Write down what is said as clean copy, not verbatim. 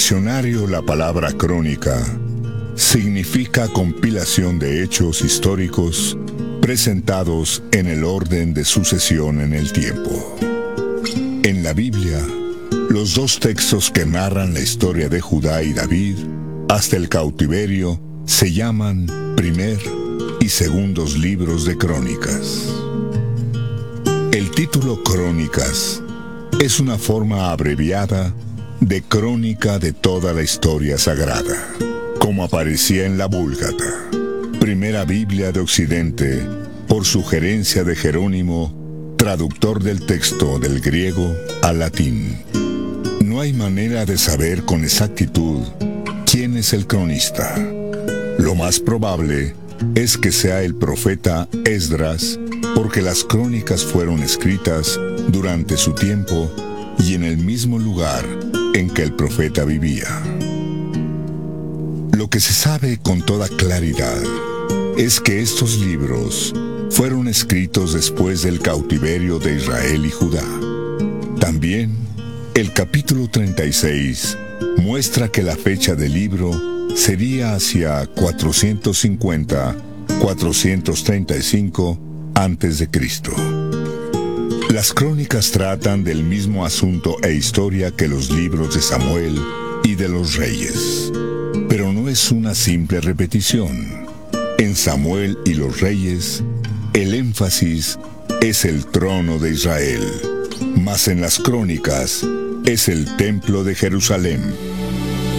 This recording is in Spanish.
diccionario, la palabra crónica significa compilación de hechos históricos presentados en el orden de sucesión en el tiempo. En la Biblia, los dos textos que narran la historia de Judá y David hasta el cautiverio se llaman primer y segundos libros de crónicas. El título Crónicas es una forma abreviada de crónica de toda la historia sagrada, como aparecía en la Vúlgata, primera Biblia de Occidente, por sugerencia de Jerónimo, traductor del texto del griego al latín. No hay manera de saber con exactitud quién es el cronista. Lo más probable es que sea el profeta Esdras, porque las crónicas fueron escritas durante su tiempo y en el mismo lugar en que el profeta vivía. Lo que se sabe con toda claridad es que estos libros fueron escritos después del cautiverio de Israel y Judá. También, el capítulo 36 muestra que la fecha del libro sería hacia 450-435 a.C. Las crónicas tratan del mismo asunto e historia que los libros de Samuel y de los reyes, pero no es una simple repetición. En Samuel y los reyes, el énfasis es el trono de Israel, mas en las crónicas es el templo de Jerusalén.